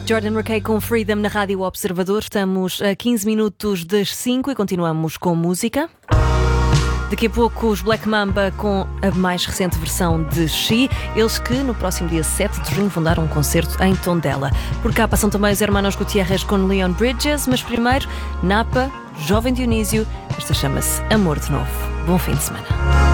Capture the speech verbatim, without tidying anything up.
Jordan Rakei com Freedom na Rádio Observador. Estamos a quinze minutos das cinco e continuamos com música. Daqui a pouco os Black Mamba com a mais recente versão de She. Eles que no próximo dia sete de junho vão dar um concerto em Tondela. Por cá passam também os Hermanos Gutierrez com Leon Bridges, mas primeiro Napa, Jovem Dionísio. Esta chama-se Amor de Novo. Bom fim de semana.